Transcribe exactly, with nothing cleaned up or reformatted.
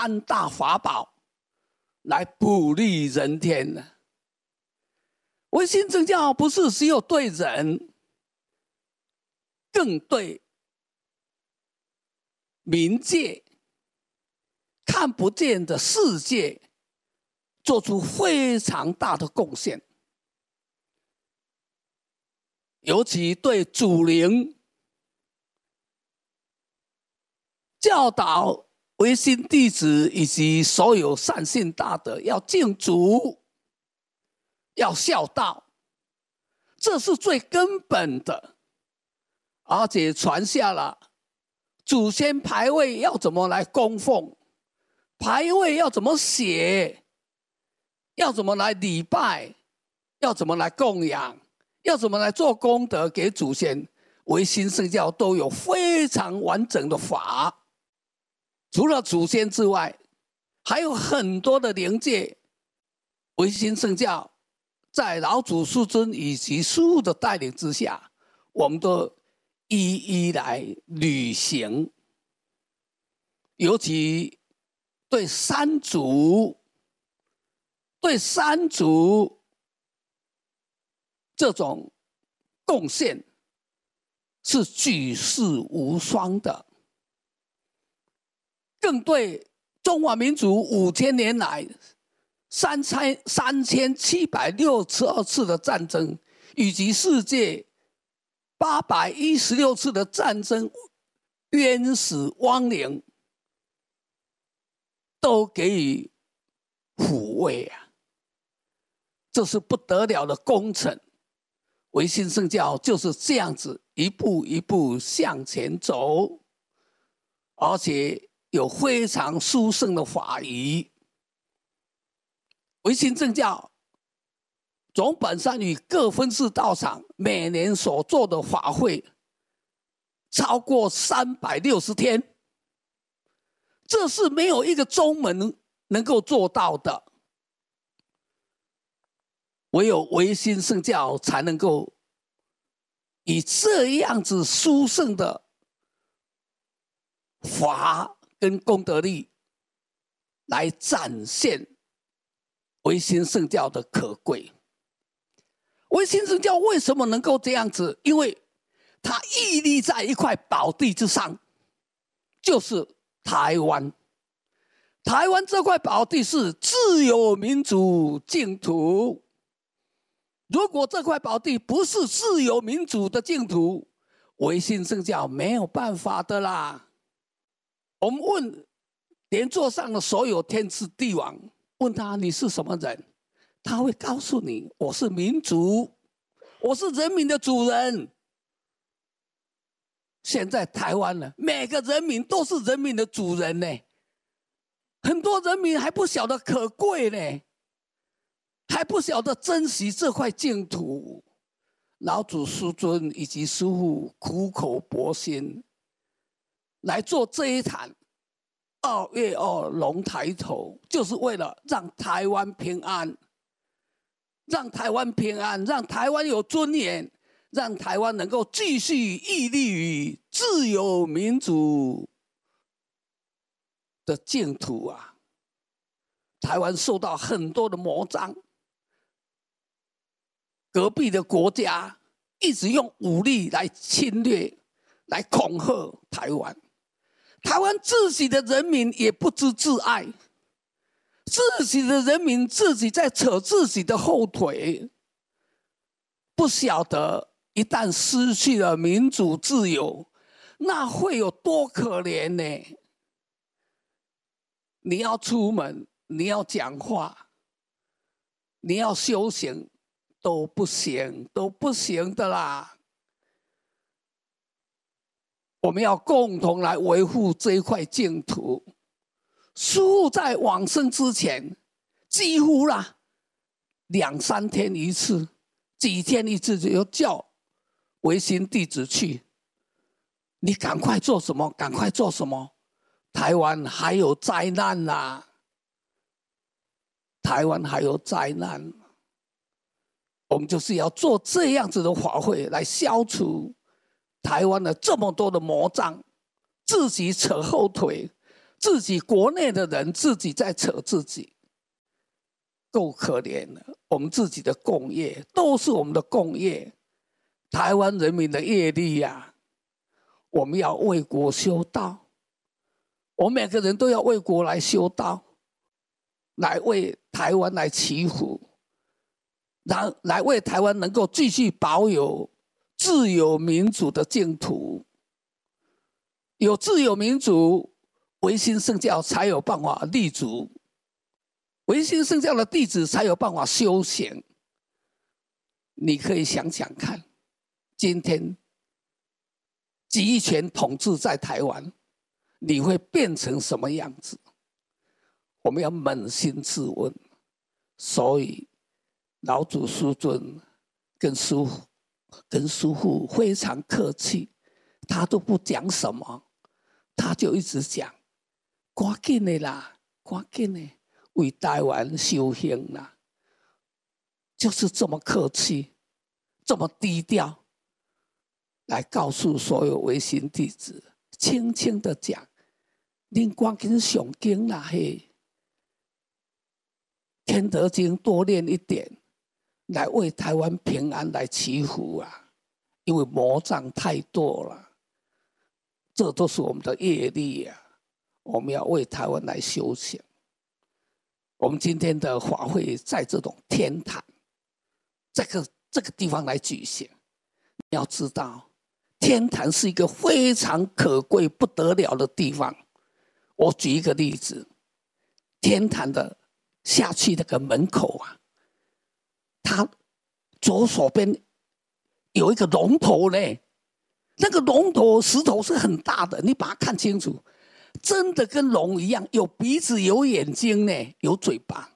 三大法宝来补利人天呢。唯心正教不是只有对人，更对冥界看不见的世界做出非常大的贡献，尤其对祖灵教导唯心弟子以及所有善信大德要敬祖，要孝道，这是最根本的，而且传下了祖先牌位要怎么来供奉，牌位要怎么写，要怎么来礼拜，要怎么来供养，要怎么来做功德给祖先，唯心圣教都有非常完整的法。除了祖先之外，还有很多的灵界，唯心圣教在老祖师尊以及师父的带领之下，我们都一一来履行。尤其对三祖，对三祖这种贡献是举世无双的，更对中华民族五千年来三千三千七百六十二次的战争，以及世界八百一十六次的战争冤死亡灵，都给予抚慰啊！这是不得了的工程。唯心圣教就是这样子一步一步向前走，而且有非常殊胜的法仪。唯心正教总本山与各分寺道场每年所做的法会超过三百六十天，这是没有一个宗门能够做到的，唯有唯心圣教才能够以这样子殊胜的法跟功德力来展现唯心圣教的可贵。唯心圣教为什么能够这样子？因为它屹立在一块宝地之上，就是台湾。台湾这块宝地是自由民主净土，如果这块宝地不是自由民主的净土，唯心圣教没有办法的啦。我们问莲座上的所有天子帝王，问他你是什么人，他会告诉你，我是民族，我是人民的主人。现在台湾呢，每个人民都是人民的主人呢，很多人民还不晓得可贵呢，还不晓得珍惜这块净土。老祖师尊以及师父苦口婆心来做这一场二月二龙抬头，就是为了让台湾平安，让台湾平安，让台湾有尊严，让台湾能够继续屹立于自由民主的净土啊！台湾受到很多的魔障，隔壁的国家一直用武力来侵略，来恐吓台湾。台湾自己的人民也不知自爱，自己的人民自己在扯自己的后腿，不晓得一旦失去了民主自由，那会有多可怜呢？你要出门，你要讲话，你要修行，都不行，都不行的啦。我们要共同来维护这一块净土。师父在往生之前，几乎啦两三天一次，几天一次就叫唯心弟子去，你赶快做什么？赶快做什么？台湾还有灾难啦、啊！台湾还有灾难，我们就是要做这样子的法会来消除台湾的这么多的魔障，自己扯后腿， 自己国内的人自己在扯自己，够可怜了。我们自己的共业都是我们的共业，台湾人民的业力呀、啊。我们要为国修道，我们每个人都要为国来修道，来为台湾来祈福，来来为台湾能够继续保有自由民主的净土。有自由民主，维新圣教才有办法立足，维新圣教的弟子才有办法修行。你可以想想看，今天集权统治在台湾，你会变成什么样子？我们要扪心自问。所以老祖师尊跟师父跟师父非常客气，他都不讲什么，他就一直讲，赶紧的啦，赶紧的，为台湾修行啦，就是这么客气，这么低调。来告诉所有维新弟子，轻轻的讲，您赶紧上经啦嘿，天德经多练一点，来为台湾平安来祈福啊！因为魔障太多了，这都是我们的业力啊！我们要为台湾来修行。我们今天的法会在这种天坛，这个这个地方来举行，你要知道。天坛是一个非常可贵不得了的地方。我举一个例子，天坛的下去那个门口啊，它左手边有一个龙头呢，那个龙头石头是很大的，你把它看清楚，真的跟龙一样，有鼻子有眼睛呢，有嘴巴。